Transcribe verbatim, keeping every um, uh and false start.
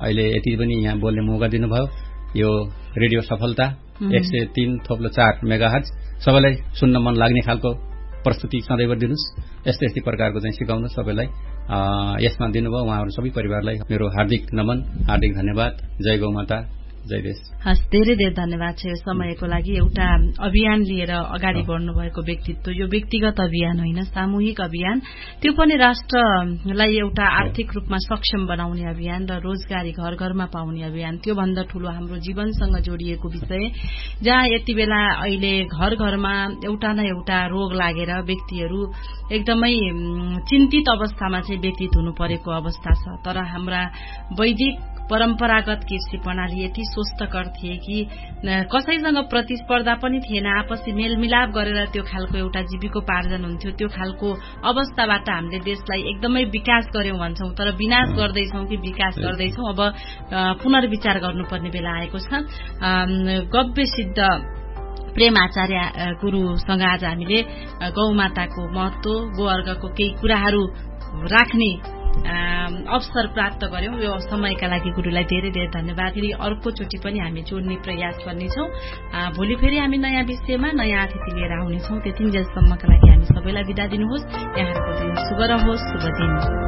अहिले यति पनि यहाँ बोल्ने मौका दिनुभयो। यो रेडियो सफलता एक सय तीन थोप्लो चार मेगाहर्ज सबैलाई सुन्न मन लाग्ने खालको प्रस्तुति सदैव दिनुहोस्। यस्तै यस्तै प्रकारको चाहिँ सिकाउनु सबैलाई यसमा दिनुभयो। उहाँहरू सबै परिवारलाई मेरो हार्दिक नमन, हार्दिक धन्यवाद। जय गौमाता, जय देश। हस्, धेरै धेरै धन्यवाद छ यो समयको लागि। एउटा अभियान लिएर अगाडि बढ्नु भएको व्यक्तित्व, यो व्यक्तिगत अभियान होइन, सामूहिक अभियान, त्यो पनि राष्ट्रलाई एउटा आर्थिक रूपमा सक्षम बनाउने अभियान र रोजगारी घर घरमा पाउने अभियान। त्यो भन्दा ठूलो हाम्रो जीवनसँग जोडिएको विषय, जहाँ यति बेला अहिले घर घरमा एउटा न एउटा रोग लागेर व्यक्तिहरू एकदमै चिन्तित अवस्थामा चाहिँ व्यतीत हुनु परेको अवस्था छ। तर हाम्रा वैदिक परम्परागत कृषि प्रणाली यति स्वस्थकर थिए कि कसैसँग प्रतिस्पर्धा पनि थिएन, आपसी मेलमिलाप गरेर त्यो खालको एउटा जीविकोपार्जन हुन्थ्यो। त्यो खालको अवस्थाबाट हामीले देशलाई एकदमै विकास गर्यौं भन्छौं, तर विनाश गर्दैछौं कि विकास गर्दैछौं, अब पुनर्विचार गर्नुपर्ने बेला आएको छ। गव्य सिद्ध प्रेम आचार्य गुरुसँग आज हामीले गौमाताको महत्व, गोवर्गको केही कुराहरू राख्ने अवसर प्राप्त गर्यौं। यो समयका लागि गुरुलाई धेरै धेरै धन्यवाद। फेरि अर्कोचोटि पनि हामी जोड्ने प्रयास गर्नेछौं। भोलि फेरि हामी नयाँ विषयमा नयाँ अतिथि लिएर आउनेछौं। त्यतिन्जेलसम्मका लागि हामी सबैलाई बिदा दिनुहोस्। यहाँहरूको दिन शुभ रहोस्। शुभ दिन।